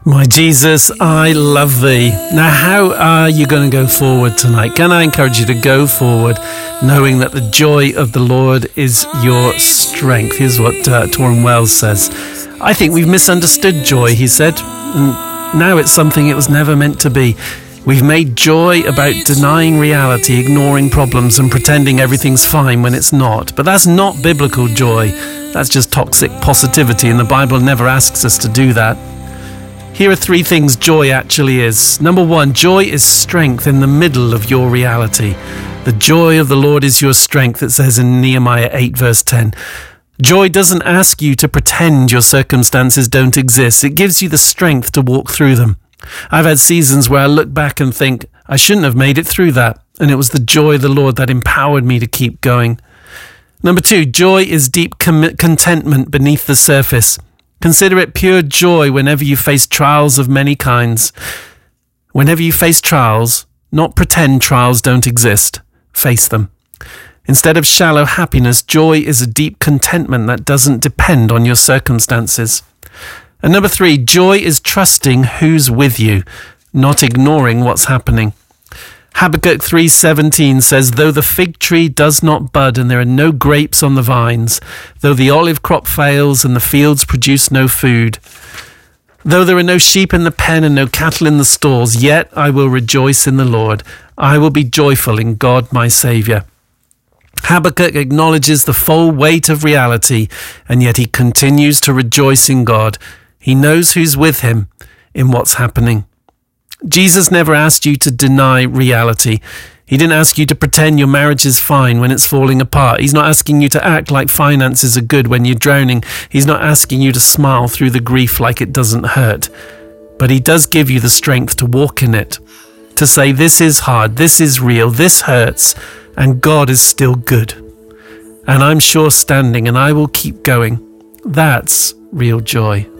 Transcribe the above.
My Jesus, I love thee. Now, how are you going to go forward tonight? Can I encourage you to go forward knowing that the joy of the Lord is your strength? Here's what Torrin Wells says. I think we've misunderstood joy, he said. And now it's something it was never meant to be. We've made joy about denying reality, ignoring problems and pretending everything's fine when it's not. But that's not biblical joy. That's just toxic positivity, and the Bible never asks us to do that. Here are 3 things joy actually is. Number 1, joy is strength in the middle of your reality. The joy of the Lord is your strength, it says in Nehemiah 8 verse 10. Joy doesn't ask you to pretend your circumstances don't exist. It gives you the strength to walk through them. I've had seasons where I look back and think, I shouldn't have made it through that. And it was the joy of the Lord that empowered me to keep going. Number 2, joy is deep contentment beneath the surface. Consider it pure joy whenever you face trials of many kinds. Whenever you face trials, not pretend trials don't exist. Face them. Instead of shallow happiness, joy is a deep contentment that doesn't depend on your circumstances. And number 3, joy is trusting who's with you, not ignoring what's happening. Habakkuk 3:17 says, though the fig tree does not bud and there are no grapes on the vines, though the olive crop fails and the fields produce no food, though there are no sheep in the pen and no cattle in the stalls, yet I will rejoice in the Lord. I will be joyful in God my Saviour. Habakkuk acknowledges the full weight of reality, and yet he continues to rejoice in God. He knows who's with him in what's happening. Jesus never asked you to deny reality. He didn't ask you to pretend your marriage is fine when it's falling apart. He's not asking you to act like finances are good when you're drowning. He's not asking you to smile through the grief like it doesn't hurt. But he does give you the strength to walk in it, to say this is hard, this is real, this hurts, and God is still good. And I'm sure standing and I will keep going. That's real joy.